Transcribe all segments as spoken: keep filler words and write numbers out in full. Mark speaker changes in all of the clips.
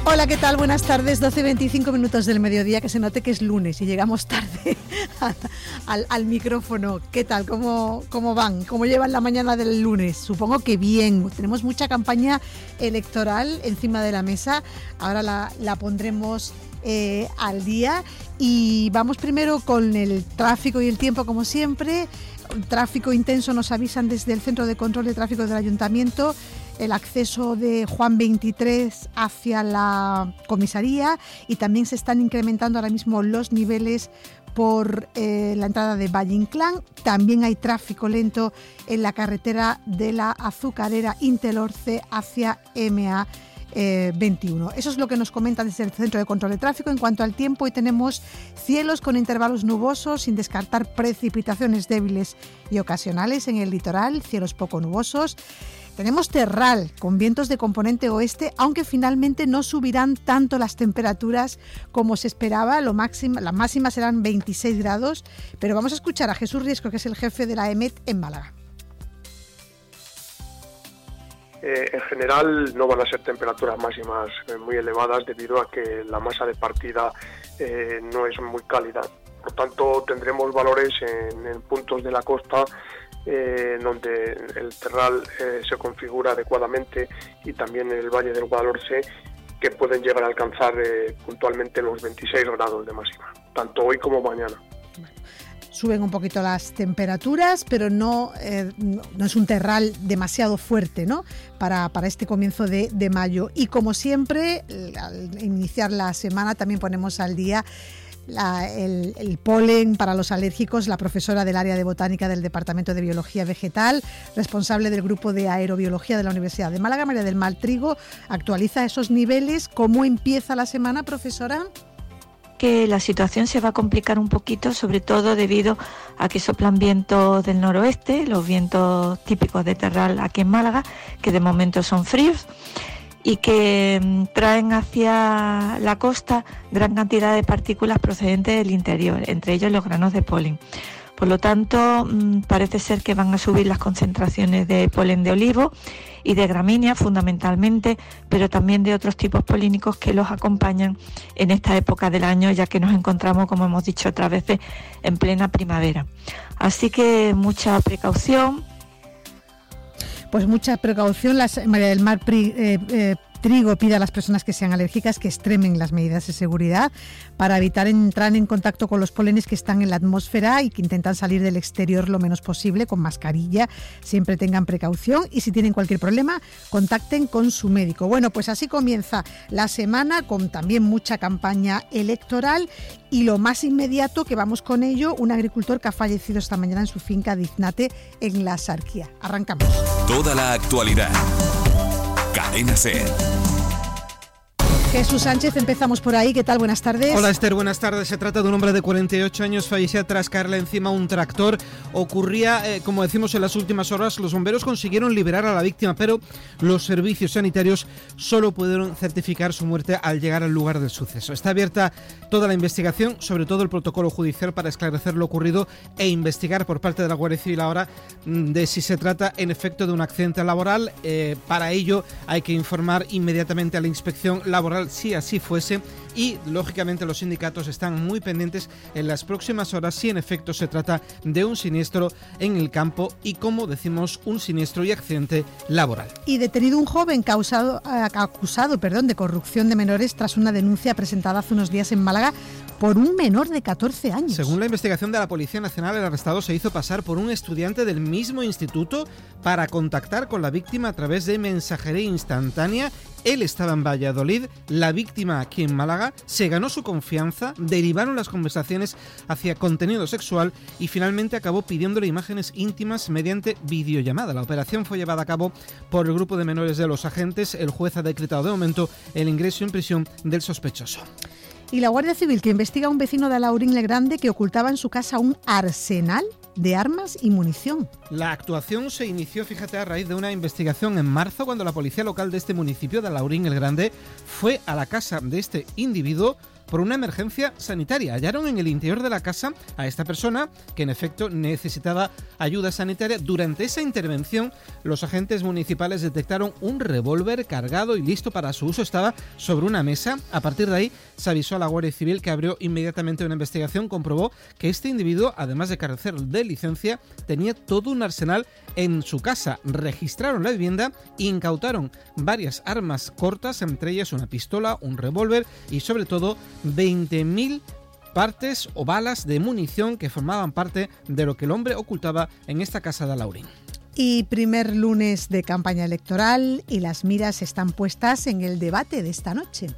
Speaker 1: Hola, ¿qué tal? Buenas tardes, doce y veinticinco minutos del mediodía, que se note que es lunes y llegamos tarde al, al micrófono. ¿Qué tal? ¿Cómo, cómo van? ¿Cómo llevan la mañana del lunes? Supongo que bien. Tenemos mucha campaña electoral encima de la mesa. Ahora la, la pondremos eh, al día. Y vamos primero con el tráfico y el tiempo, como siempre. Tráfico intenso, nos avisan desde el Centro de Control de Tráfico del Ayuntamiento. El acceso de Juan veintitrés hacia la comisaría, y también se están incrementando ahora mismo los niveles por eh, la entrada de Valle Inclán. También hay tráfico lento en la carretera de la Azucarera Intelorce hacia M A veintiuno. Eso es lo que nos comentan desde el Centro de Control de Tráfico. En cuanto al tiempo, hoy tenemos cielos con intervalos nubosos, sin descartar precipitaciones débiles y ocasionales en el litoral, cielos poco nubosos. Tenemos terral con vientos de componente oeste, aunque finalmente no subirán tanto las temperaturas como se esperaba. Lo máximo, las máximas serán veintiséis grados, pero vamos a escuchar a Jesús Riesco, que es el jefe de la E M E T en Málaga.
Speaker 2: Eh, en general no van a ser temperaturas máximas eh, muy elevadas, debido a que la masa de partida eh, no es muy cálida. Por tanto, tendremos valores en, en puntos de la costa eh, donde el terral eh, se configura adecuadamente, y también en el Valle del Guadalhorce, que pueden llegar a alcanzar eh, puntualmente los veintiséis grados de máxima, tanto hoy como mañana.
Speaker 1: Suben un poquito las temperaturas, pero no, eh, no es un terral demasiado fuerte, ¿no? Para, para este comienzo de, de mayo. Y como siempre, al iniciar la semana también ponemos al día la, el, el polen para los alérgicos. La profesora del área de botánica del Departamento de Biología Vegetal, responsable del grupo de aerobiología de la Universidad de Málaga, María del Mar Trigo, actualiza esos niveles. ¿Cómo empieza la semana, profesora?
Speaker 3: Que la situación se va a complicar un poquito, sobre todo debido a que soplan vientos del noroeste, los vientos típicos de terral aquí en Málaga, que de momento son fríos y que traen hacia la costa gran cantidad de partículas procedentes del interior, entre ellos los granos de polen. Por lo tanto, parece ser que van a subir las concentraciones de polen de olivo y de gramínea fundamentalmente, pero también de otros tipos polínicos que los acompañan en esta época del año, ya que nos encontramos, como hemos dicho otras veces, en plena primavera. Así que mucha precaución.
Speaker 1: Pues mucha precaución. La María del Mar eh, eh, Trigo pide a las personas que sean alérgicas que extremen las medidas de seguridad para evitar entrar en contacto con los polenes que están en la atmósfera, y que intentan salir del exterior lo menos posible con mascarilla. Siempre tengan precaución, y si tienen cualquier problema, contacten con su médico. Bueno, pues así comienza la semana, con también mucha campaña electoral. Y lo más inmediato, que vamos con ello, un agricultor que ha fallecido esta mañana en su finca de Iznate, en la Sarquía. Arrancamos.
Speaker 4: Toda la actualidad. Cadena SER.
Speaker 1: Jesús Sánchez, empezamos por ahí. ¿Qué tal? Buenas tardes.
Speaker 5: Hola, Esther, buenas tardes. Se trata de un hombre de cuarenta y ocho años, fallecía tras caerle encima un tractor. Ocurría, eh, como decimos, en las últimas horas. Los bomberos consiguieron liberar a la víctima, pero los servicios sanitarios solo pudieron certificar su muerte al llegar al lugar del suceso. Está abierta toda la investigación, sobre todo el protocolo judicial, para esclarecer lo ocurrido e investigar por parte de la Guardia Civil ahora de si se trata en efecto de un accidente laboral. Eh, para ello hay que informar inmediatamente a la inspección laboral si así fuese, y lógicamente los sindicatos están muy pendientes en las próximas horas si en efecto se trata de un siniestro en el campo y, como decimos, un siniestro y accidente laboral.
Speaker 1: Y detenido un joven causado, acusado perdón, de corrupción de menores tras una denuncia presentada hace unos días en Málaga por un menor de catorce años.
Speaker 5: Según la investigación de la Policía Nacional, el arrestado se hizo pasar por un estudiante del mismo instituto para contactar con la víctima a través de mensajería instantánea. Él estaba en Valladolid, la víctima aquí en Málaga, se ganó su confianza, derivaron las conversaciones hacia contenido sexual y finalmente acabó pidiéndole imágenes íntimas mediante videollamada. La operación fue llevada a cabo por el grupo de menores de los agentes. El juez ha decretado de momento el ingreso en prisión del sospechoso.
Speaker 1: Y la Guardia Civil, que investiga a un vecino de Alaurín Le Grande que ocultaba en su casa un arsenal de armas y munición.
Speaker 5: La actuación se inició, fíjate, a raíz de una investigación en marzo, cuando la policía local de este municipio de Alaurín El Grande fue a la casa de este individuo, por una emergencia sanitaria. Hallaron en el interior de la casa a esta persona que en efecto necesitaba ayuda sanitaria. Durante esa intervención, los agentes municipales detectaron un revólver cargado y listo para su uso. Estaba sobre una mesa. A partir de ahí se avisó a la Guardia Civil, que abrió inmediatamente una investigación. Comprobó que este individuo, además de carecer de licencia, tenía todo un arsenal en su casa. Registraron la vivienda e incautaron varias armas cortas, entre ellas una pistola, un revólver y sobre todo veinte mil partes o balas de munición que formaban parte de lo que el hombre ocultaba en esta casa de Alhaurín.
Speaker 1: Y primer lunes de campaña electoral y las miras están puestas en el debate de esta noche.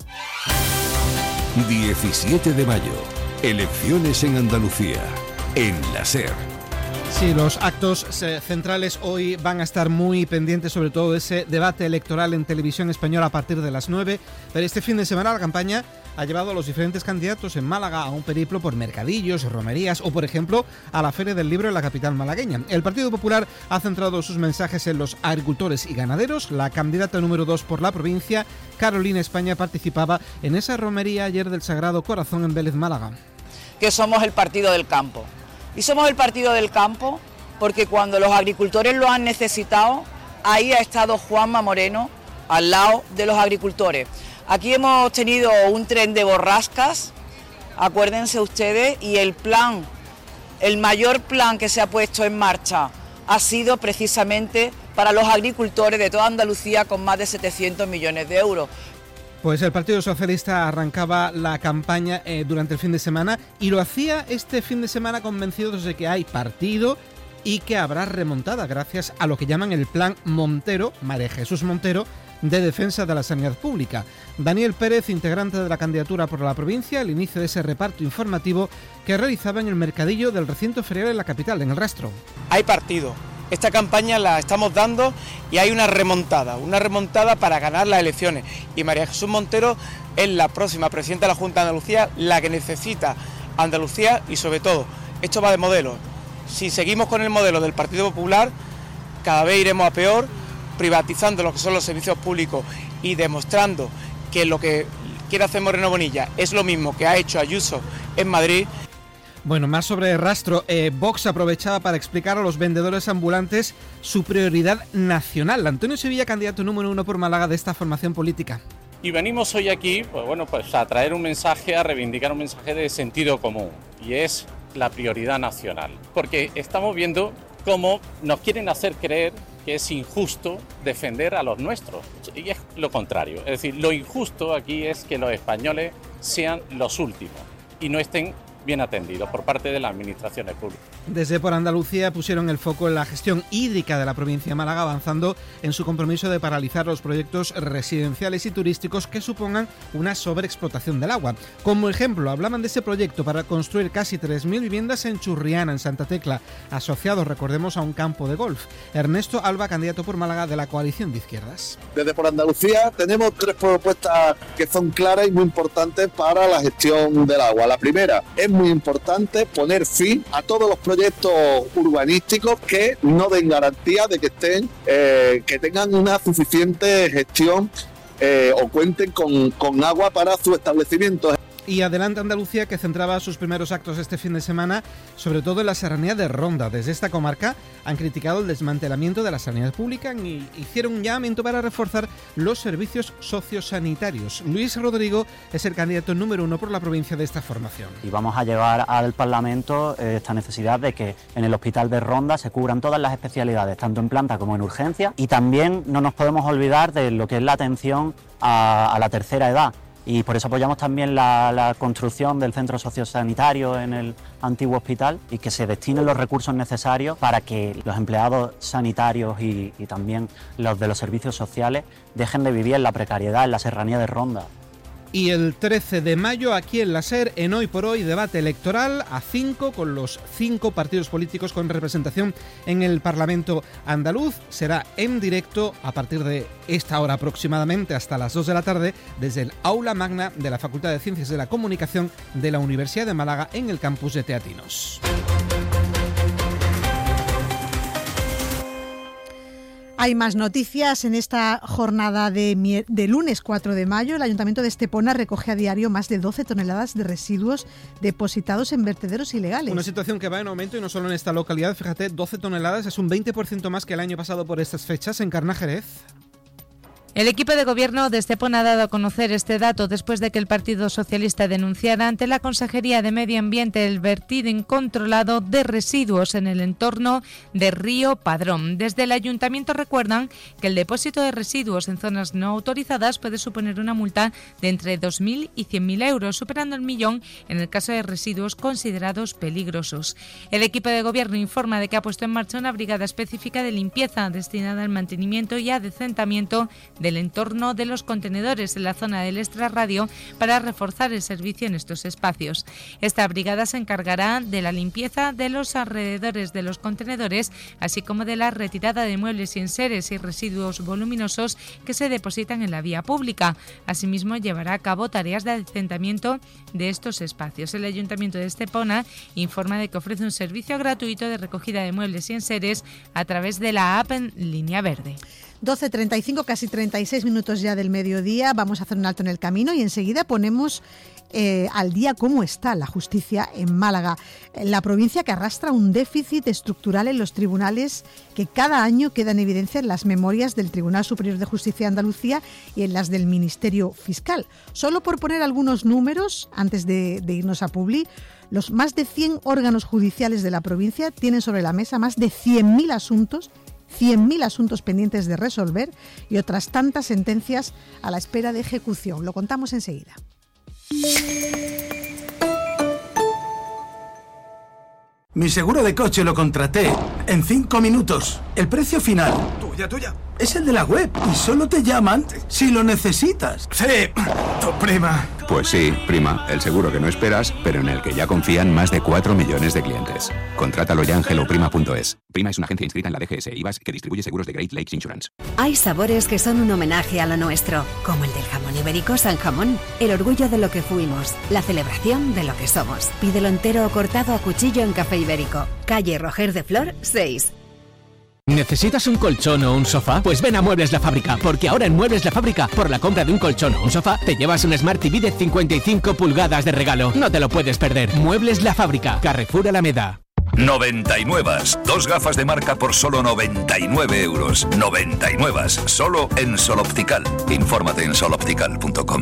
Speaker 4: diecisiete de mayo, elecciones en Andalucía, en la SER.
Speaker 5: Sí, los actos centrales hoy van a estar muy pendientes, sobre todo de ese debate electoral en televisión española a partir de las nueve. Pero este fin de semana la campaña ha llevado a los diferentes candidatos en Málaga a un periplo por mercadillos, romerías o, por ejemplo, a la Feria del Libro en la capital malagueña. El Partido Popular ha centrado sus mensajes en los agricultores y ganaderos. La candidata número dos por la provincia, Carolina España, participaba en esa romería ayer del Sagrado Corazón en Vélez, Málaga.
Speaker 6: Que somos el partido del campo. Y somos el partido del campo porque cuando los agricultores lo han necesitado, ahí ha estado Juanma Moreno al lado de los agricultores. Aquí hemos tenido un tren de borrascas, acuérdense ustedes, y el plan, el mayor plan que se ha puesto en marcha ha sido precisamente para los agricultores de toda Andalucía con más de setecientos millones de euros.
Speaker 5: Pues el Partido Socialista arrancaba la campaña eh, durante el fin de semana y lo hacía este fin de semana convencidos de que hay partido y que habrá remontada gracias a lo que llaman el Plan Montero, María Jesús Montero, de defensa de la sanidad pública. Daniel Pérez, integrante de la candidatura por la provincia, al inicio de ese reparto informativo que realizaba en el mercadillo del recinto ferial en la capital, en El Rastro.
Speaker 7: Hay partido. Esta campaña la estamos dando y hay una remontada, una remontada para ganar las elecciones. Y María Jesús Montero es la próxima presidenta de la Junta de Andalucía, la que necesita Andalucía y sobre todo, esto va de modelo. Si seguimos con el modelo del Partido Popular, cada vez iremos a peor, privatizando lo que son los servicios públicos y demostrando que lo que quiere hacer Moreno Bonilla es lo mismo que ha hecho Ayuso en Madrid.
Speaker 5: Bueno, más sobre el Rastro. Eh, Vox aprovechaba para explicar a los vendedores ambulantes su prioridad nacional. Antonio Sevilla, candidato número uno por Málaga de esta formación política.
Speaker 8: Y venimos hoy aquí, pues bueno, pues a traer un mensaje, a reivindicar un mensaje de sentido común, y es la prioridad nacional. Porque estamos viendo cómo nos quieren hacer creer que es injusto defender a los nuestros, y es lo contrario. Es decir, lo injusto aquí es que los españoles sean los últimos y no estén bien atendidos por parte de las administraciones públicas.
Speaker 5: Desde Por Andalucía pusieron el foco en la gestión hídrica de la provincia de Málaga, avanzando en su compromiso de paralizar los proyectos residenciales y turísticos que supongan una sobreexplotación del agua. Como ejemplo, hablaban de ese proyecto para construir casi tres mil viviendas en Churriana, en Santa Tecla, asociados, recordemos, a un campo de golf. Ernesto Alba, candidato por Málaga de la coalición de izquierdas.
Speaker 9: Desde Por Andalucía tenemos tres propuestas que son claras y muy importantes para la gestión del agua. La primera, es muy importante poner fin a todos los proyectos urbanísticos que no den garantía de que estén, eh, que tengan una suficiente gestión eh, o cuenten con, con agua para sus establecimientos.
Speaker 5: Y Adelante Andalucía, que centraba sus primeros actos este fin de semana, sobre todo en la serranía de Ronda. Desde esta comarca han criticado el desmantelamiento de la sanidad pública y hicieron un llamamiento para reforzar los servicios sociosanitarios. Luis Rodrigo es el candidato número uno por la provincia de esta formación.
Speaker 10: Y vamos a llevar al Parlamento esta necesidad de que en el hospital de Ronda se cubran todas las especialidades, tanto en planta como en urgencia. Y también no nos podemos olvidar de lo que es la atención a, a la tercera edad. Y por eso apoyamos también la, la construcción del centro sociosanitario en el antiguo hospital y que se destinen los recursos necesarios para que los empleados sanitarios y, y también los de los servicios sociales dejen de vivir en la precariedad en la serranía de Ronda.
Speaker 5: Y el trece de mayo, aquí en la SER, en Hoy por Hoy, debate electoral a cinco con los cinco partidos políticos con representación en el Parlamento andaluz. Será en directo a partir de esta hora aproximadamente hasta las dos de la tarde desde el Aula Magna de la Facultad de Ciencias de la Comunicación de la Universidad de Málaga en el campus de Teatinos.
Speaker 1: Hay más noticias en esta jornada de, de lunes cuatro de mayo. El Ayuntamiento de Estepona recoge a diario más de doce toneladas de residuos depositados en vertederos ilegales.
Speaker 5: Una situación que va en aumento y no solo en esta localidad. Fíjate, doce toneladas es un veinte por ciento más que el año pasado por estas fechas. En Carna, Jerez.
Speaker 11: El equipo de gobierno de Estepona ha dado a conocer este dato después de que el Partido Socialista denunciara ante la Consejería de Medio Ambiente el vertido incontrolado de residuos en el entorno de Río Padrón. Desde el Ayuntamiento recuerdan que el depósito de residuos en zonas no autorizadas puede suponer una multa de entre dos mil y cien mil euros, superando el millón en el caso de residuos considerados peligrosos. El equipo de gobierno informa de que ha puesto en marcha una brigada específica de limpieza destinada al mantenimiento y adecentamiento del entorno de los contenedores en la zona del extrarradio para reforzar el servicio en estos espacios. Esta brigada se encargará de la limpieza de los alrededores de los contenedores, así como de la retirada de muebles y enseres y residuos voluminosos que se depositan en la vía pública. Asimismo, llevará a cabo tareas de adecentamiento de estos espacios. El Ayuntamiento de Estepona informa de que ofrece un servicio gratuito de recogida de muebles y enseres a través de la app en Línea Verde.
Speaker 1: doce treinta y cinco, casi treinta y seis minutos ya del mediodía. Vamos a hacer un alto en el camino y enseguida ponemos eh, al día cómo está la justicia en Málaga, la provincia que arrastra un déficit estructural en los tribunales que cada año queda en evidencia en las memorias del Tribunal Superior de Justicia de Andalucía y en las del Ministerio Fiscal. Solo por poner algunos números, antes de, de irnos a Publi, los más de cien órganos judiciales de la provincia tienen sobre la mesa más de cien mil asuntos cien mil asuntos pendientes de resolver y otras tantas sentencias a la espera de ejecución. Lo contamos enseguida.
Speaker 12: Mi seguro de coche lo contraté en cinco minutos. El precio final, tuya, tuya, es el de la web y solo te llaman si lo necesitas. Sí, tu prima.
Speaker 13: Pues sí, prima, el seguro que no esperas, pero en el que ya confían más de cuatro millones de clientes. Contrátalo ya en hello prima punto es. Prima es una agencia inscrita en la D G S I V A S que distribuye seguros de Great Lakes Insurance.
Speaker 14: Hay sabores que son un homenaje a lo nuestro, como el del jamón ibérico San Jamón, el orgullo de lo que fuimos, la celebración de lo que somos. Pídelo entero o cortado a cuchillo en Café Ibérico, calle Roger de Flor seis.
Speaker 15: ¿Necesitas un colchón o un sofá? Pues ven a Muebles La Fábrica, porque ahora en Muebles La Fábrica, por la compra de un colchón o un sofá, te llevas un Smart T V de cincuenta y cinco pulgadas de regalo. No te lo puedes perder. Muebles La Fábrica, Carrefour Alameda.
Speaker 16: noventa y nueve. Dos gafas de marca por solo noventa y nueve euros. noventa y nueve. Solo en Sol Optical. Infórmate en sol optical punto com.